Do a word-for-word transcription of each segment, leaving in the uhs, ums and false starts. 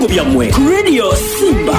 ebirango byammwe ku Radio Simba.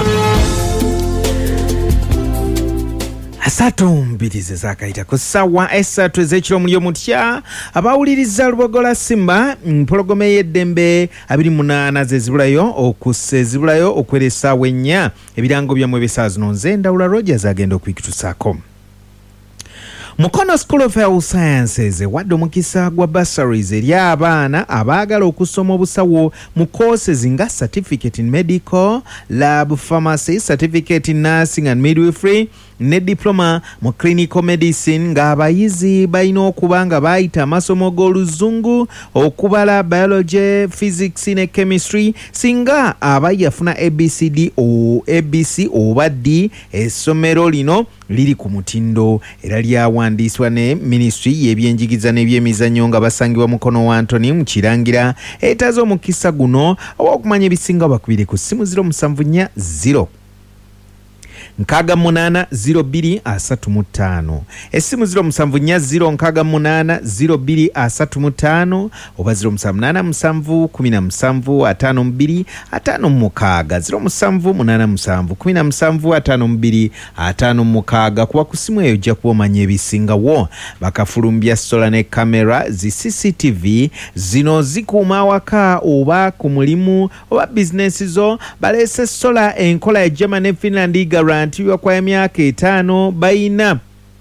Asatu mbirize zakayita ku ssaawa essatu ez'ekiro muli omutya abawuliriza Lubogola Simba mpologome y'eddembe abiri munaana zezibulayo okussa ezibulayo okwera essaawa ennya ebirango byammwe b'essaawa zino nze Ndawula Rogers agenda okubikutusaako. Mukono School of Health Sciences wadde omukisa gwa bursaries eri abaana abaagala okusoma obusawo mu courses nga Certificate in Medical, Lab Pharmacy, Certificate in Nursing and Midwifery ne diploma mu clinical medicine ng'abayizi balina okuba nga baayita amasomo g'oluzungu okubala biology, physics ne chemistry singa abayi yafuna A B C D o A B C oba D essomero lino liri ku mutindo era lyawandiisibwa ne Ministry y'ebyenjigiriza n'ebyemizannyo nga basangibwa Mukono wa Anthony mu Kirangira etaza omukisa guno okumanya ebisinga bakubire ku ssimu zero musanvu nnya zero nkaga munana zero biri asatu mu ttaano essimu zero musanvu nnya zero nkaga munana zero biri asatu mu ttaano oba zero musanvu munana musanvu kumi na musanvu ataano mu bbiri ataano mu mukaaga zero musanvu munana musanvu kumi na musanvu ataano mu bbiri ataano mu mukaaga kuba ku ssimu eyo ojja kuba omanya ebisingawo bakafulumbya sola ne kamera zi C C T V zino zikuuma awaka oba ku mulimu oba bizinesi zo baleese sola enkola ya German ne Finland Garant kwa emyaka etaano bayina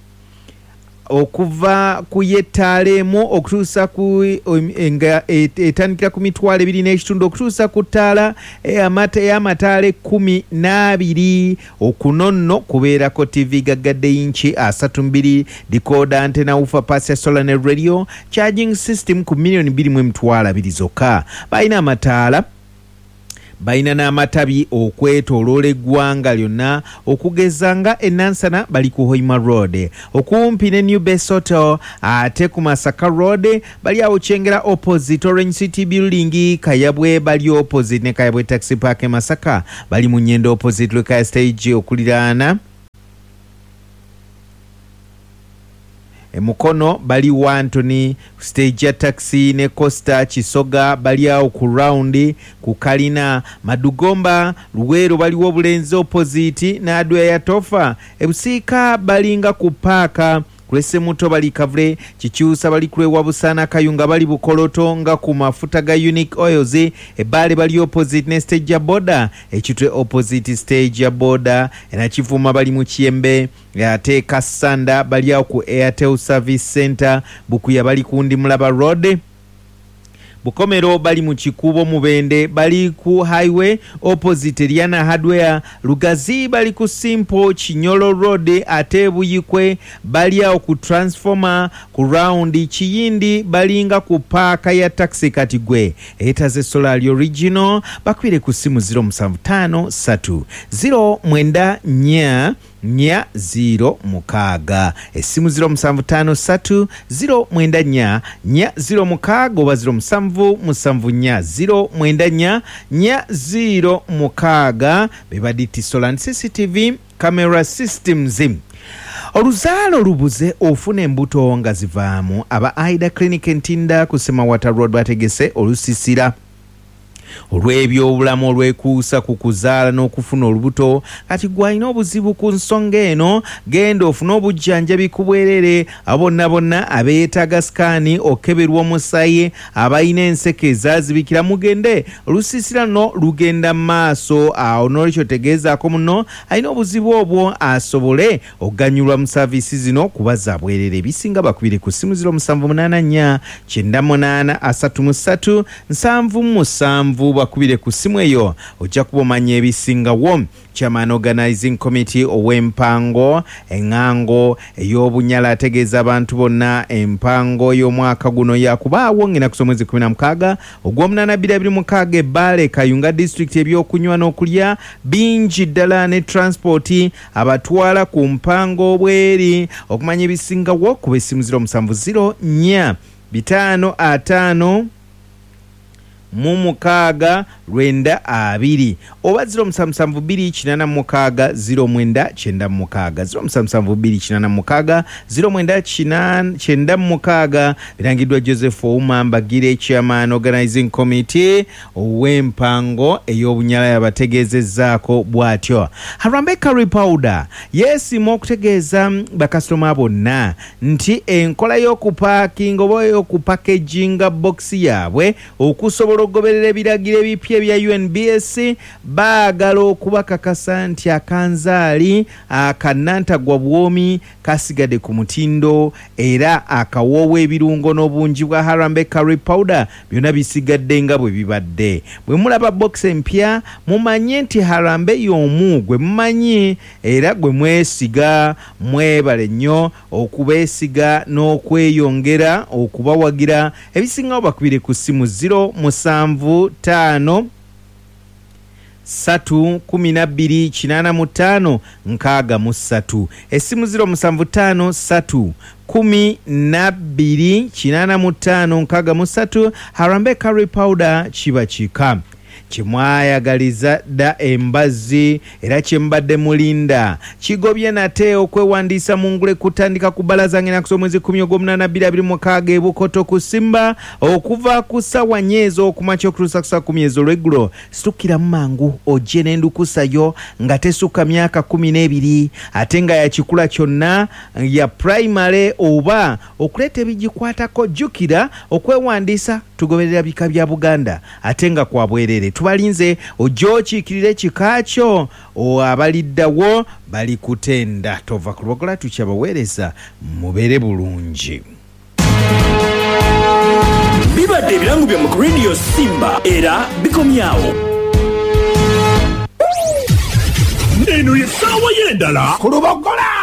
okuva ku yettaalemu okutuusa ku nga etandikira ku mitwalo ebiri n'ekitundu okutuusa ku ttaala ey'amataala ekkumi n'abiri okuno nno kubeerako T V gaggadde inchi asatu mbiri decoder antena ufa pasi solar ne radio charging system ku miliyoni bbiri mu emitwalo abiri zokka bayina amataala bayina n'amatabi okwetooloola eggwanga lyonna okugeza nga enansana bali ku Hoima Road okumpi ne New Base Hotel ate ku Masaka Road bali awo Kyengera opposite Orange City Building Kayabwe bali opposite ne Kayabwe Taxi Park e Masaka bali mu Nyendo opposite Lukaya Stage okuliraana Mukono bali wa Anthony stage ya taxi ne Costa Kisoga bali awo ku round ku Kalina Madugomba Luwero bali wo Bulenzi opposite na Adwa ya Tofa ebusiika balinga ku paaka kulese muto bali Kavule Kikyusa bali kulewa Busana Kayunga bali Bukoloto nga ku mafuta ga Unique Oils ebale bali opposite ne stage ya border ekitwe opposite stage ya border ena Kivuma bali mu Kiyembe ate Kasanda bali awo ku Airtel Service Center Bukuya bali ku Ndimulaba Road Bukomero bali mu Kikubo Mubende bali ku highway opposite Liana Hardware Lugazi bali ku Simple Chinyolo Road ate Buyikwe bali awo ku transformer ku round Kiyindi balinga ku paaka ya taxi Katigwe etaze Solar Original bakwire ku simu zero musanvu ttaano ssatu zero mwenda nnya nya zero mukaaga essimu zero musanvu ttaano ssatu zero mwenda nnya nya zero mukaaga oba zero musanvu musanvu nnya zero mwenda nnya nya zero mukaaga bebaditi Solar C C T V camera systems. Oluzaalo lubuze ofuna embuto nga zivaamu aba Aida Clinic Ntinda ku Semawata Road bategese olusisira olw'ebyobulamu olwekuusa ku kuzaala n'okufuna olubuto kati gwalina obuzibu ku nsonga eno genda ofuna obujjanjabi ku bwerere abonna bonna abeetaaga sikaani okeberwa omusaayi abalina enseke ezaazibikira mugende olusiisira nno lugenda mu maaso awo n'olwekyo tegeezaako muno alina obuzibu obwo asobole okuganyulwa mu saaviisi zino kuba za bwerere ebisinga bakubire ku ssimu ziro musanvu munaana nnya kyenda munaana asatu mu ssatu nsanvu mu musanvu bakubire ku simu eyo ojja kuba omanya ebisingawo. Chairman Organizing Committee ow'empango engango ey'obunyala ategeeza abantu bonna empango y'omwaka guno yakubaawo ng'ena ku mwezi kumi na mukaaga ogw'omunaana bbiri abiri mukaaga ebbale Kayunga District ebyokunywa n'okulya bingi ddala ne transport abatwala ku mpango bweri okumanya ebisingawo kuba essimu ziro musanvu ziro nnya bitaano ataano mu mukaaga lwenda abiri oba ziro musanvu musanvu bbiri kinaana mu mukaaga ziro mwenda kyenda mu mukaaga ziro musanvu musanvu bbiri kinaana mu mukaaga ziro mwenda kyenda mu mukaaga birangiddwa Joseph Ouma Mbagire Chairman Organizing Committee ow'empango ey'obunyala yabategeezezzaako bw'atyo. Harambe Curry Powder yeesiima okutegeeza bakasitoma bonna nti enkola y'okupaakinga oba y'okupackaginga bokisi yaabwe okusobola okugoberera ebiragiro ebipya ebya U N B S baagala okubakakasa nti akanzaali akannantagwa bwomi kasigadde ku mutindo era akawoowa ebirungo n'obungi bwa Harambe Curry Powder byonna bisigadde nga bwe bibadde. Bwe mulaba box empya mumanye nti Harambe y'omu gwe mumanyi era gwe mwesiga. Mwebale nnyo okubeesiga n'okweyongera okubawagira. Ebisingawo bakubire ku ssimu ziro musanvu ttaano satu kumi na bbiri kinaana mu ttaano nkaaga mu ssatu. Essimu ziro musanvu ttaano satu kumi na bbiri kinaana mu ttaano nkaaga mu ssatu. Harambe Curry Powder kiba kika kimwayagaliza dda embazzi era kyembadde mulinda kigobye nate okwewandiisa mu ngule kutandika ku bbalaza ng'ennaku z'omwezi kumi ogw'omunaana bbiri abiri mu mukaaga e Bukoto ku Simba okuva ku ssaawa nyeezo okumakya okutuusa ku ssaawa kumi ez'olweggulo. Situkkiramu mangu ojje n'endukusayo nga tesukka myaka kumi n'ebiri ate nga yakikula kyonna ya primary oba okuleeta ebigikwatako. Jjukira okwewandiisa tugoberera bika bya Buganda ate nga kwa bwerere. Tubalinze ojja okiikirire kika kyo abaliddawo bali kutenda. Tova ku lubogola tukyabaweereza mubeere bulungi. Bibadde ebirango bya mu Radio Simba era bikomyawo. Eno ye ssaawa y'endala ku lubogola.